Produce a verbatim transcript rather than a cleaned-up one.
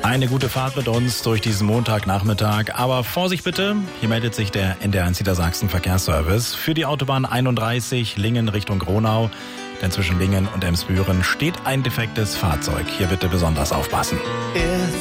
Eine gute Fahrt mit uns durch diesen Montagnachmittag. Aber Vorsicht bitte, hier meldet sich der N D R eins Niedersachsen Verkehrsservice für die Autobahn einunddreißig Lingen Richtung Gronau. Denn zwischen Lingen und Emsbüren steht ein defektes Fahrzeug. Hier bitte besonders aufpassen.